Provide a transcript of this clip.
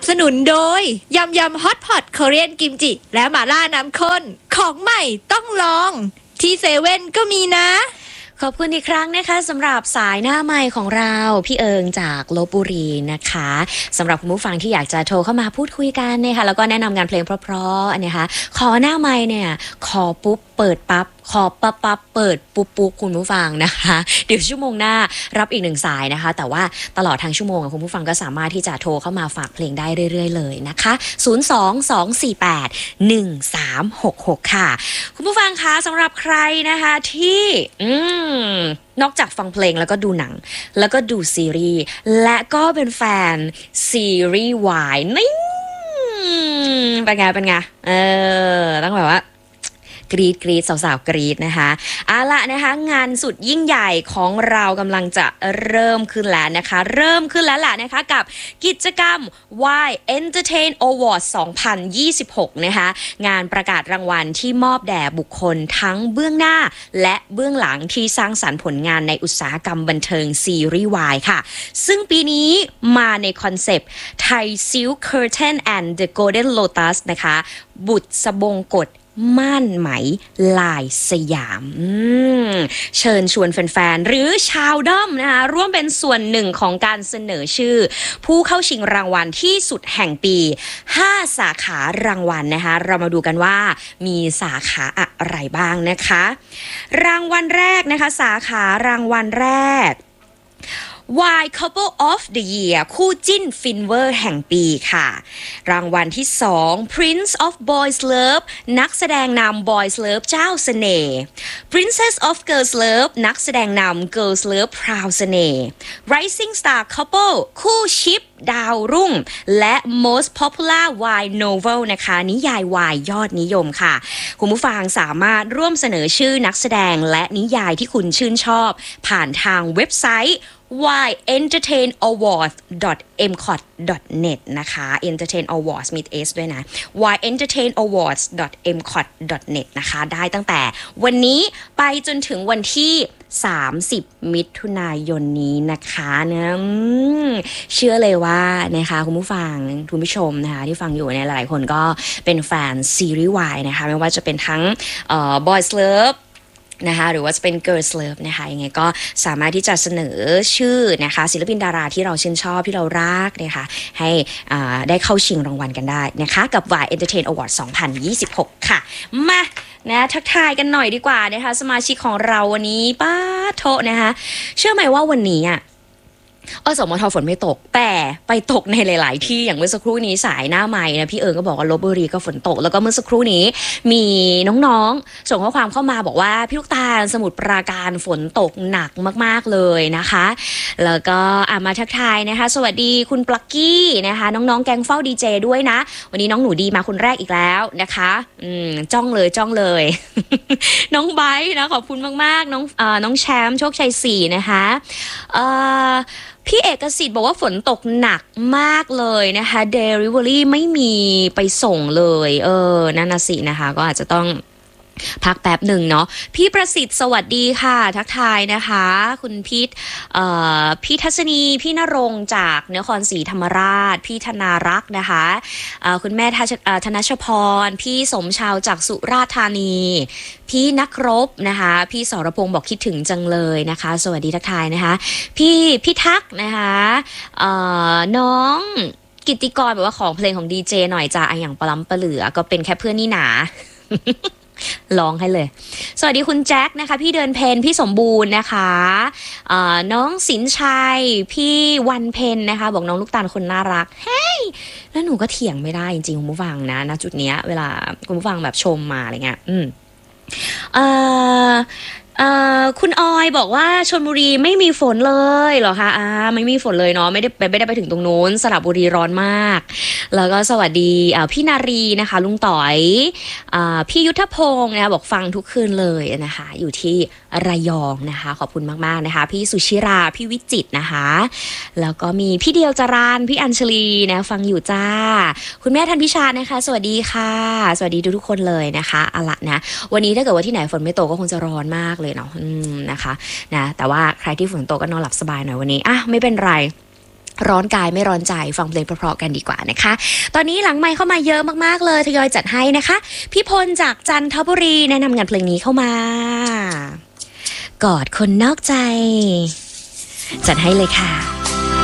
สนุนโดยยำฮอตพอตคอเรียนกิมจิและหม่าล่าน้ำข้นของใหม่ต้องลองที่เซเว่นก็มีนะขอบคุณอีกครั้งนะคะสำหรับสายหน้าไมค์ของเราพี่เอิงจากลพบุรีนะคะสำหรับคุณผู้ฟังที่อยากจะโทรเข้ามาพูดคุยกันนะคะแล้วก็แนะนำงานเพลงเพราะๆนะคะขอหน้าไมค์เนี่ยขอปุ๊บเปิดปั๊บขอปั๊บเปิดปุ๊บคุณผู้ฟังนะคะเดี๋ยวชั่วโมงหน้ารับอีก1สายนะคะแต่ว่าตลอดทั้งชั่วโมงคุณผู้ฟังก็สามารถที่จะโทรเข้ามาฝากเพลงได้เรื่อยๆเลยนะคะ022481366ค่ะคุณผู้ฟังคะสำหรับใครนะคะที่นอกจากฟังเพลงแล้วก็ดูหนังแล้วก็ดูซีรีส์และก็เป็นแฟนซีรีส์วายนี่เป็นไงต้องแบบว่ากรีดสาวๆกรีดนะคะเอาละนะคะงานสุดยิ่งใหญ่ของเรากำลังจะเริ่มขึ้นแล้วนะคะนะคะกับกิจกรรม Y Entertain Awards 2026นะคะงานประกาศรางวัลที่มอบแด่บุคคลทั้งเบื้องหน้าและเบื้องหลังที่สร้างสรรค์ผลงานในอุตสาหกรรมบันเทิงซีรีส์วายค่ะซึ่งปีนี้มาในคอนเซปต์ Thai Silk Curtain and the Golden Lotus นะคะบุษบงกฎม่านไหมลายสยามเชิญชวนแฟนๆหรือชาวด้อมนะคะร่วมเป็นส่วนหนึ่งของการเสนอชื่อผู้เข้าชิงรางวัลที่สุดแห่งปี5สาขารางวัลนะคะเรามาดูกันว่ามีสาขาอะไรบ้างนะคะรางวัลแรกนะคะสาขารางวัลแรกY Couple of the Year คู่จิ้นฟินเวอร์แห่งปีค่ะรางวัลที่2 Prince of Boys Love นักแสดงนำ Boys Love เจ้าเสน่ห์ Princess of Girls Love นักแสดงนำ Girls Love พราวเสน่ห์ Rising Star Couple คู่ชิปดาวรุ่งและ Most Popular Y Novel นะคะนิยายวายยอดนิยมค่ะคุณผู้ฟังสามารถร่วมเสนอชื่อนักแสดงและนิยายที่คุณชื่นชอบผ่านทางเว็บไซต์yentertainawards.mcot.net นะคะ entertain awards มี s ด้วยนะ yentertainawards.mcot.net นะคะได้ตั้งแต่วันนี้ไปจนถึงวันที่30มิถุนายนนี้นะคะนะเชื่อเลยว่านะคะคุณผู้ฟังคุณผู้ชมนะคะที่ฟังอยู่เนี่ยหลายคนก็เป็นแฟนซีรีส์วายนะคะไม่ว่าจะเป็นทั้งBoys Loveนะคะหรือว่าจะเป็น Girls Love นะคะยังไงก็สามารถที่จะเสนอชื่อนะคะศิลปินดาราที่เราชื่นชอบที่เรารักนะคะให้ได้เข้าชิงรางวัลกันได้นะคะกับ Y Entertain Award 2026 ค่ะมานะทักทายกันหน่อยดีกว่านะคะสมาชิกของเราวันนี้ป้าโทนะคะเชื่อไหมว่าวันนี้สมมติฝนไม่ตกแต่ไปตกในหลายๆที่อย่างเมื่อสักครู่นี้สายหน้าไมค์นะพี่เอิงก็บอกว่าลพบุรีก็ฝนตกแล้วก็เมื่อสักครู่นี้มีน้องๆส่งข้อความเข้ามาบอกว่าพี่ลูกตาลสมุทรปราการฝนตกหนักมากๆเลยนะคะแล้วก็มาทักทายนะคะสวัสดีคุณปลั๊กกี้นะคะน้องๆแกงเฝ้าดีเจด้วยนะวันนี้น้องหนูดีมาคนแรกอีกแล้วนะคะจ้องเลย น้องไบร์ทนะขอบคุณมากๆน้องแชมป์โชคชัย4นะคะพี่เอกสิทธิ์บอกว่าฝนตกหนักมากเลยนะคะ Delivery ไม่มีไปส่งเลยนั่นน่ะสินะคะก็อาจจะต้องพักแป๊บหนึ่งเนาะพี่ประสิทธิ์สวัสดีค่ะทักทายนะคะคุณพี่ทัศนีพี่ณรงค์จากนครศรีธรรมราชพี่ธนารักษ์นะคะคุณแม่ธนชพรพี่สมชาวจากสุราษฎร์ธานีพี่นักรบนะคะพี่สรพงศ์บอกคิดถึงจังเลยนะคะสวัสดีทักทายนะคะพี่ทักนะคะน้องกิตติกรบอกว่าของเพลงของดีเจหน่อยจ้าอย่างปลัมปะเหลือก็เป็นแค่เพื่อนนี่หนาร้องให้เลยสวัสดีคุณแจ็คนะคะพี่เดินเพนพี่สมบูรณ์นะคะน้องสินชัยพี่วันเพนนะคะบอกน้องลูกตาลคนน่ารักเฮ้ยแล้วหนูก็เถียงไม่ได้จริงๆคุณผู้ฟังนะจุดเนี้ยเวลาคุณผู้ฟังแบบชมมาอะไรเงี้ยคุณออยบอกว่าชลบุรีไม่มีฝนเลยเหรอคะไม่มีฝนเลยเนาะไม่ได้ไปถึงตรงนู้นสระบุรีร้อนมากแล้วก็สวัสดีพี่นารีนะคะลุงต่อยพี่ยุทธพงศ์นะคะบอกฟังทุกคืนเลยนะคะอยู่ที่ระยองนะคะขอบคุณมากๆนะคะพี่สุชิราพี่วิจิตรนะคะแล้วก็มีพี่เดียวจรานพี่อัญชลีนะฟังอยู่จ้าคุณแม่ทันพิชานะคะสวัสดีค่ะสวัสดีทุกคนเลยนะคะเอาละนะวันนี้ถ้าเกิดว่าที่ไหนฝนไม่ตกก็คงจะร้อนมากเลยเนาะนะคะนะแต่ว่าใครที่ฝนตกก็นอนหลับสบายหน่อยวันนี้ไม่เป็นไรร้อนกายไม่ร้อนใจฟังเพลงเพราะๆกันดีกว่านะคะตอนนี้หลังไมค์เข้ามาเยอะมากๆเลยทยอยจัดให้นะคะพี่พลจากจันทบุรีแนะนำงานเพลงนี้เข้ามากอดคนนอกใจจัดให้เลยค่ะ